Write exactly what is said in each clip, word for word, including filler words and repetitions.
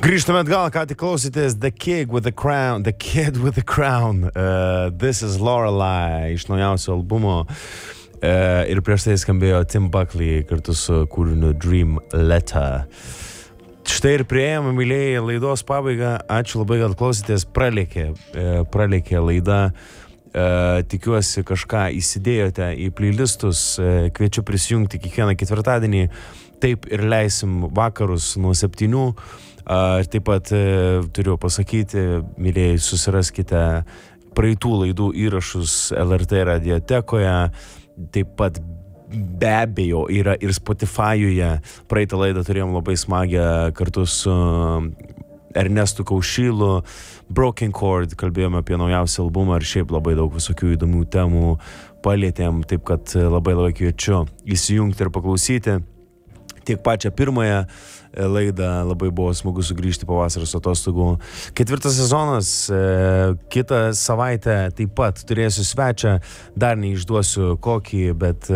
Grįžtame atgal, ką tik klausytės The Kid with the Crown, The Kid with the Crown, uh, This is Lorelai iš naujausio albumo, uh, ir prieš tai skambėjo Tim Buckley kartu su kūriniu Dream Letter. Štai ir priėjome, mylėjai, laidos pabaigą. Ačiū labai, kad klausytės. Pralėkė, uh, pralėkė laida. Uh, tikiuosi kažką įsidėjote į playlistus. Uh, kviečiu prisijungti kiekvieną ketvirtadienį. Taip ir leisim vakarus nuo septynių. Ir taip pat turiu pasakyti, mylėjai, susiraskite praeitų laidų įrašus L R T radiotekoje, taip pat be abejo yra ir Spotify'uje. Praeitą laidą turėjom labai smagią kartu su Ernestu Kaušylu, Broken Chord, kalbėjome apie naujausią albumą ir šiaip labai daug visokių įdomių temų palietėm, taip kad labai labai kviečiu įsijungti ir paklausyti. Tiek pačią pirmąją laidą, labai buvo smagu sugrįžti po vasaros atostogų. Ketvirtas sezonas, kitą savaitę taip pat turėsiu svečią, dar neišduosiu kokį, bet,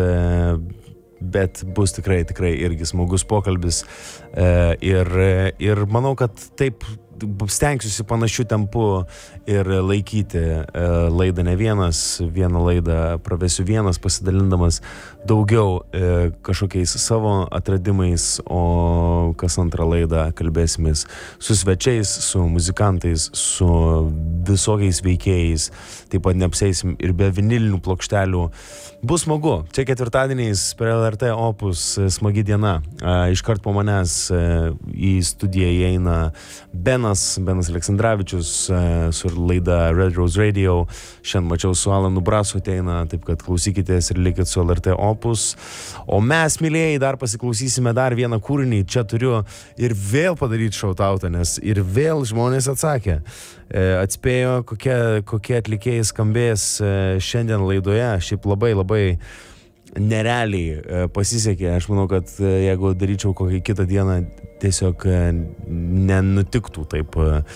bet bus tikrai, tikrai irgi smagus pokalbis. Ir, ir manau, kad taip stengsiuosi panašių tempų ir laikyti laidą ne vienas, vieną laidą pravesiu vienas, pasidalindamas daugiau kažkokiais savo atradimais, o kas antrą laidą kalbėsimės su svečiais, su muzikantais, su visokiais veikėjais, taip pat neapseisim ir be vinilinių plokštelių. Bus smagu, čia ketvirtadieniais per L R T Opus smagi diena. Iškart po manęs į studiją įeina Benas Benas Aleksandravičius su laida Red Rose Radio. Šiandien mačiau su Alanu Brasu ateina, taip kad klausykitės ir likit su L R T Opus. O mes, mylėjai, dar pasiklausysime dar vieną kūrinį. Čia turiu ir vėl padaryti šautautą, nes ir vėl žmonės atsakė. Atspėjo, kokie, kokie atlikėjai skambės šiandien laidoje. Šiaip labai, labai nerealiai pasisekė. Aš manau, kad jeigu daryčiau kokią kitą dieną, tiesiog nenutiktų taip.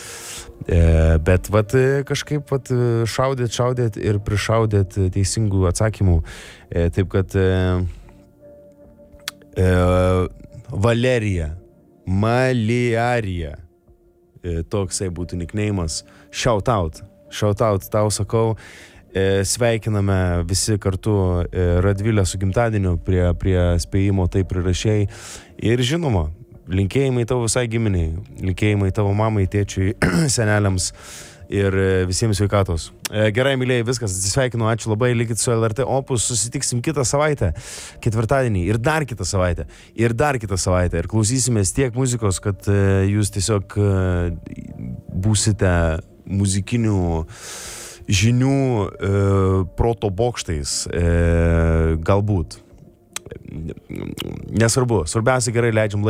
Bet vat, kažkaip vat, šaudėt, šaudėt ir prišaudėt teisingų atsakymų. Taip kad Valerija, Maliarija, toksai būtų nickname'as. Shout out, shout out, tau sakau. Sveikiname visi kartu Radvilę su gimtadieniu, prie, prie spėjimo taip prirašėjai. Ir žinoma, linkėjimai tavo visai giminiai, linkėjimai tavo mamai, tėčiui, seneliams ir visiems sveikatos. Gerai, mylėjai, viskas, atsisveikinu, ačiū labai, likit su L R T Opus, susitiksim kitą savaitę, ketvirtadienį, ir dar kitą savaitę, ir dar kitą savaitę, ir klausysimės tiek muzikos, kad jūs tiesiog būsite muzikinių žinių e, proto bokštais, e, galbūt. Nesvarbu, svarbiausia gerai leidžiam laiką.